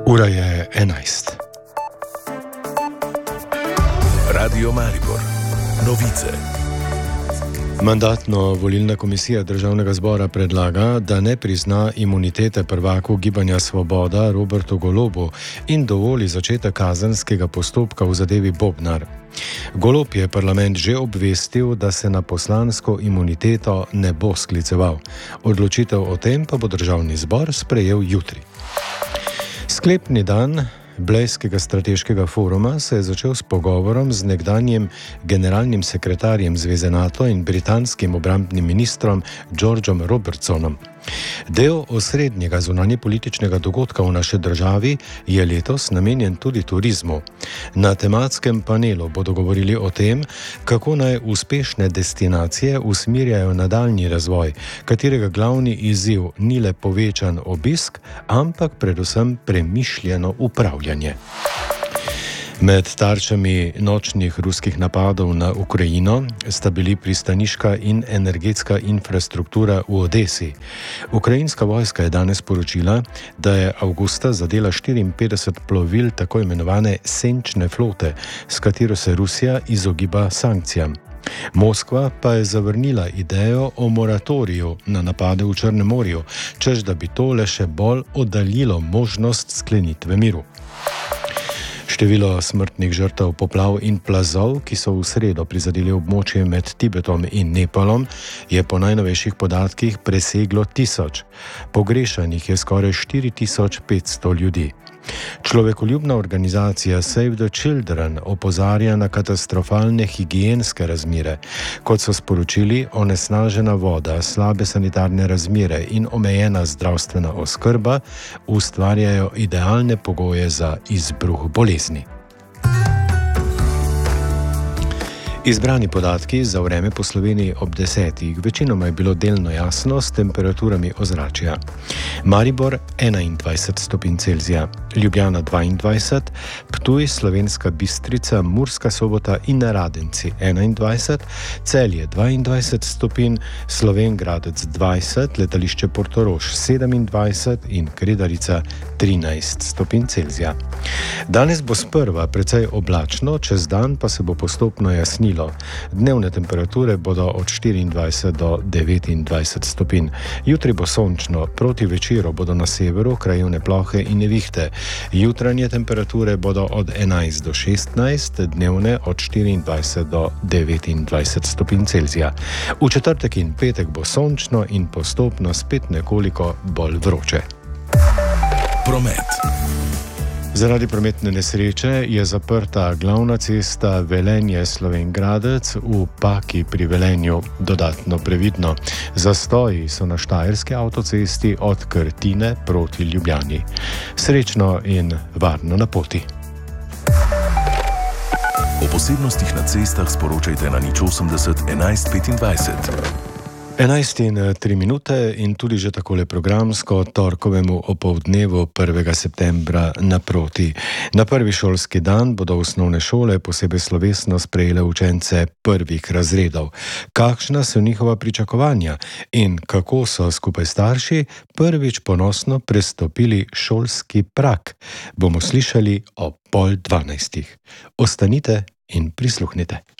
Ura je 11. Radio Maribor. Novice. Mandatno-volilna komisija Državnega zbora predlaga, da ne prizna imunitete prvaku Gibanja Svoboda Robertu Golobu in dovoli začetek kazenskega postopka v zadevi Bobnar. Golob je parlament že obvestil, da se na poslansko imuniteto ne bo skliceval. Odločitev o tem pa bo Državni zbor sprejel jutri. Sklepni dan Blejskega strateškega foruma se je začel s pogovorom z nekdanjim generalnim sekretarjem Zveze NATO in britanskim obrambnim ministrom Georgeom Robertsonom. Del osrednjega zunanjepolitičnega dogodka v naši državi je letos namenjen tudi turizmu. Na tematskem panelu bodo govorili o tem, kako naj uspešne destinacije usmerjajo nadaljnji razvoj, katerega glavni izziv ni le povečan obisk, ampak predvsem premišljeno upravljanje. Med tarčami nočnih ruskih napadov na Ukrajino sta bili pristaniška in energetska infrastruktura v Odesi. Ukrajinska vojska je danes poročila, da je avgusta zadela 54 plovil tako imenovane senčne flote, s katero se Rusija izogiba sankcijam. Moskva pa je zavrnila idejo o moratoriju na napade v Črnem morju, češ da bi to le še bolj oddaljilo možnost sklenitve miru. Število smrtnih žrtev poplav in plazov, ki so v sredo prizadeli območje med Tibetom in Nepalom, je po najnovejših podatkih preseglo 1000. Pogrešanih je skoraj 4500 ljudi. Človekoljubna organizacija Save the Children opozarja na katastrofalne higienske razmere. Kot so sporočili, onesnažena voda, slabe sanitarne razmere in omejena zdravstvena oskrba ustvarjajo idealne pogoje za izbruh bolezni. Izbrani podatki za vreme po Sloveniji ob 10. Večinoma je bilo delno jasno s temperaturami ozračja. Maribor 21 stopinj Celzija, Ljubljana 22, Ptuj, Slovenska Bistrica, Murska Sobota in Radenci 21, Celje 22 stopinj, Slovenj Gradec 20, letališče Portorož 27 in Kredarica 13 stopinj Celzija. Danes bo sprva precej oblačno, čez dan pa se bo postopno jasnilo. Dnevne temperature bodo od 24 do 29 stopinj. Jutri bo sončno, proti večeru bodo na severu krajevne plohe in nevihte. Jutranje temperature bodo od 11 do 16, dnevne od 24 do 29 stopinj Celzija. V četrtek in petek bo sončno in postopno spet nekoliko bolj vroče. Promet. Zaradi prometne nesreče je zaprta glavna cesta Velenje-Slovenj Gradec v Paki pri Velenju. Dodatno previdno. Zastoji so na Štajerski avtocesti od Krtine proti Ljubljani. Srečno in varno na poti. O posebnostih na cestah sporočajte na 080 11 25. 11:03 in tudi že takole programsko torkovemu opoldnevu 1. septembra naproti. Na prvi šolski dan bodo osnovne šole posebej slovesno sprejele učence prvih razredov. Kakšna so njihova pričakovanja in kako so skupaj starši prvič ponosno prestopili šolski prag, bomo slišali ob 11:30. Ostanite in prisluhnite.